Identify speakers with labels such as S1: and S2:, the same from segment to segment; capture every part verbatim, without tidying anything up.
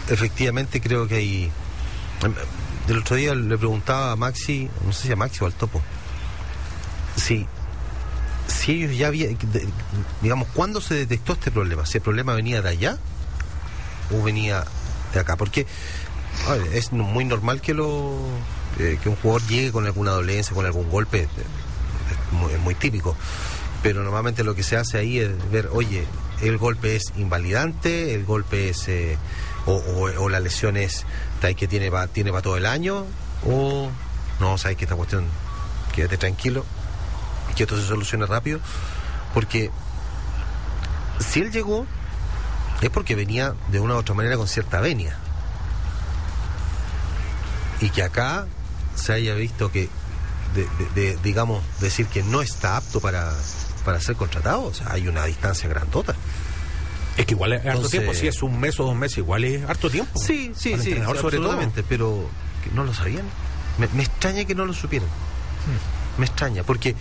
S1: efectivamente creo que hay... Del otro día le preguntaba a Maxi, no sé si a Maxi o al Topo, si, si ellos ya habían, digamos, ¿cuándo se detectó este problema? ¿Si el problema venía de allá o venía de acá? Porque a ver, es muy normal que lo eh, que un jugador llegue con alguna dolencia, con algún golpe, es muy, es muy típico, pero normalmente lo que se hace ahí es ver, oye, el golpe es invalidante, el golpe es eh, o, o, o la lesión es que tiene para tiene para todo el año, o no, sabes que esta cuestión, quédate tranquilo, que esto se solucione rápido, porque si él llegó es porque venía de una u otra manera con cierta venia, y que acá se haya visto que de, de, de, digamos, decir que no está apto para, para ser contratado, o sea, hay una distancia grandota.
S2: Es que igual es harto
S1: Entonces,
S2: tiempo, si es un mes o dos meses, igual es harto tiempo.
S1: Sí, sí, sí, sí, absolutamente, pero que no lo sabían. Me, me extraña que no lo supieran. Hmm. Me extraña, porque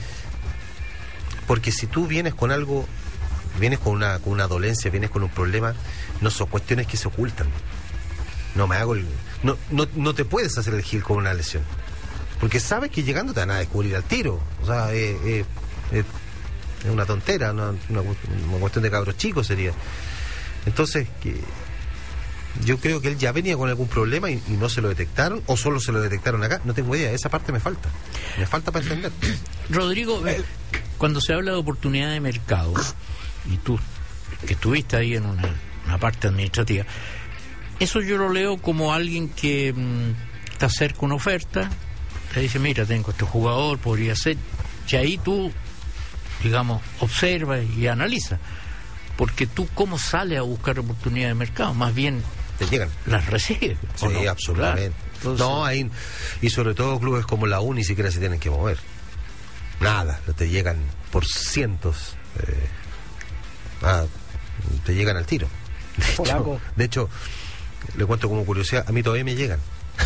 S1: porque si tú vienes con algo, vienes con una, con una dolencia, vienes con un problema, no son cuestiones que se ocultan. No me hago el... No, no, no te puedes hacer el gil con una lesión, porque sabes que llegando te van a descubrir al tiro. O sea, eh, eh, eh, es una tontera, una, una, una cuestión de cabros chicos sería. Entonces, que yo creo que él ya venía con algún problema y, y no se lo detectaron, o solo se lo detectaron acá, no tengo idea, esa parte me falta, me falta para entender.
S3: Rodrigo, eh, cuando se habla de oportunidad de mercado, y tú que estuviste ahí en una, una parte administrativa, eso yo lo leo como alguien que mmm, te acerca una oferta, te dice, mira, tengo este jugador, podría ser, y ahí tú, digamos, observa y analiza, porque tú cómo sales a buscar oportunidades de mercado, más bien
S1: te llegan,
S3: las recibes.
S1: Sí, no? Absolutamente. Claro. Entonces, no, hay, y sobre todo clubes como la U ni siquiera se tienen que mover, nada, te llegan por cientos, eh, ah, te llegan al tiro. De hecho, de hecho, le cuento como curiosidad, a mí todavía me llegan.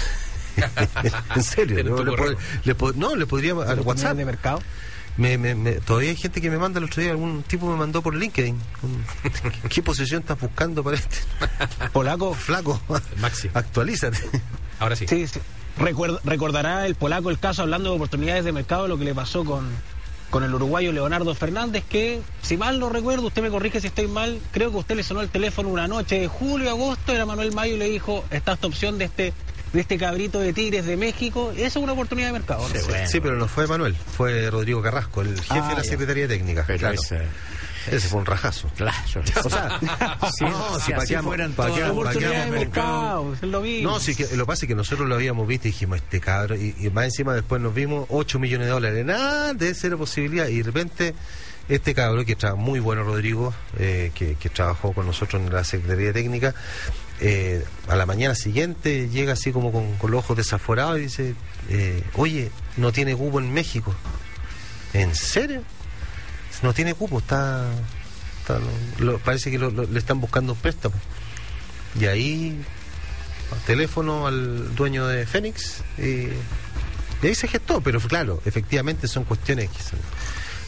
S1: En serio, no le, pod, le pod, no le podría al WhatsApp
S4: de mercado.
S1: Me, me, me, todavía hay gente que me manda. El otro día algún tipo me mandó por LinkedIn un, ¿qué posición estás buscando para este?
S4: Polaco,
S1: flaco,
S2: Maxi,
S1: actualízate.
S2: Ahora sí,
S4: sí, sí. Recuerda, recordará el polaco el caso, hablando de oportunidades de mercado, lo que le pasó con, con el uruguayo Leonardo Fernández, que si mal no recuerdo, usted me corrige si estoy mal, creo que usted le sonó el teléfono una noche de julio, agosto, era Manuel Mayo, y le dijo, está esta opción de este de este cabrito de Tigres de México. Esa es una oportunidad de mercado, ¿no?
S1: Sí,
S4: Sí,
S1: bueno. Sí, pero no fue Manuel, fue Rodrigo Carrasco, el jefe
S4: ah,
S1: de la
S4: ya.
S1: Secretaría Técnica.
S3: Pero
S1: claro.
S3: ese,
S1: ese fue un rajazo.
S3: Claro.
S1: O sea,
S3: si,
S1: no,
S3: si
S1: si
S3: así
S1: paqueamos,
S3: fueran
S1: paqueamos,
S3: todas
S4: oportunidades de
S3: mercado.
S4: mercado, es lo mismo.
S1: no, sí, que, lo que pasa es que nosotros lo habíamos visto y dijimos, este cabrón, y, y más encima después nos vimos ocho millones de dólares, nada, de cero posibilidad, y de repente este cabrón, que está muy bueno, Rodrigo, eh, que, que trabajó con nosotros en la Secretaría Técnica, eh, a la mañana siguiente llega así como con, con los ojos desaforados y dice, eh, oye, no tiene cupo en México. ¿En serio? No tiene cupo, está, está lo, parece que lo, lo, le están buscando un préstamo. Y ahí teléfono al dueño de Fénix y, y ahí se gestó, pero claro, efectivamente son cuestiones que son